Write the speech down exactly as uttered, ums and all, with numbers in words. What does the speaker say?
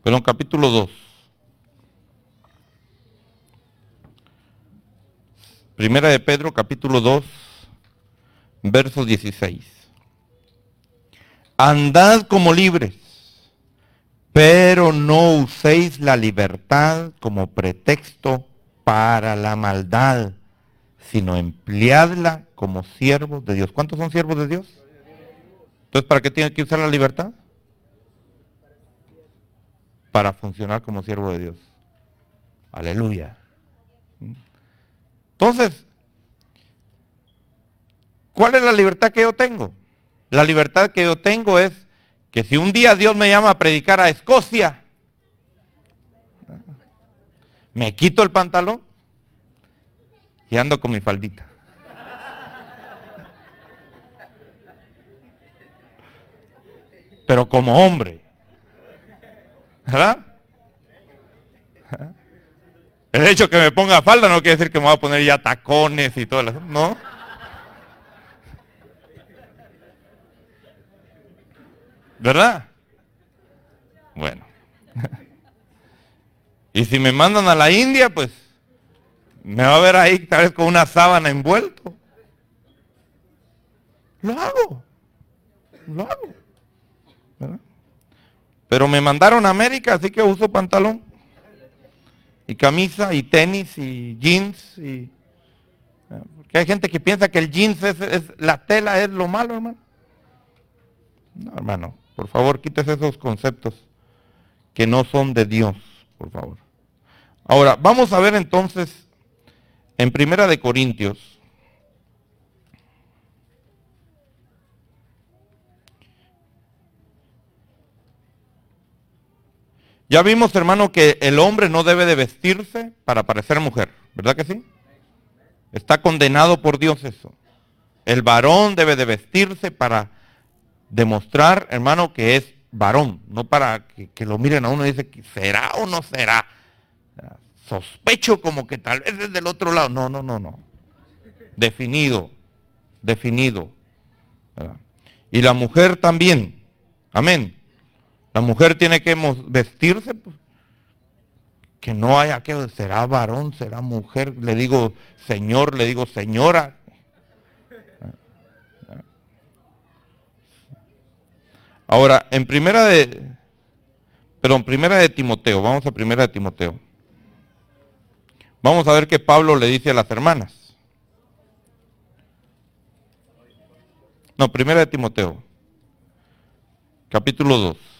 Perdón, capítulo dos. Primera de Pedro, capítulo dos, verso dieciséis. Andad como libres, pero no uséis la libertad como pretexto para la maldad, sino empleadla como siervos de Dios. ¿Cuántos son siervos de Dios? Entonces, ¿para qué tiene que usar la libertad? Para funcionar como siervo de Dios. Aleluya. Entonces, ¿cuál es la libertad que yo tengo? La libertad que yo tengo es que si un día Dios me llama a predicar a Escocia, me quito el pantalón y ando con mi faldita. Pero como hombre. ¿Verdad? El hecho que me ponga falda no quiere decir que me voy a poner ya tacones y todo eso. No. ¿Verdad? Bueno. Y si me mandan a la India, pues me va a ver ahí tal vez con una sábana envuelto. Lo hago. Lo hago. ¿Verdad? Pero me mandaron a América, así que uso pantalón. Y camisa, y tenis, y jeans. Y... Porque hay gente que piensa que el jeans es, es la tela es lo malo, hermano. No, hermano, por favor, quítese esos conceptos que no son de Dios, por favor. Ahora, vamos a ver entonces en Primera de Corintios. Ya vimos, hermano, que el hombre no debe de vestirse para parecer mujer, ¿verdad que sí? Está condenado por Dios eso. El varón debe de vestirse para demostrar, hermano, que es varón, no para que, que lo miren a uno y dice, ¿será o no será? Sospecho como que tal vez es del otro lado. No, no, no, no. Definido, definido. ¿Verdad? Y la mujer también. Amén. La mujer tiene que vestirse, pues, que no haya que, será varón, será mujer, le digo señor, le digo señora. Ahora, en primera de, perdón, primera de Timoteo, vamos a primera de Timoteo. Vamos a ver qué Pablo le dice a las hermanas. No, primera de Timoteo, capítulo dos.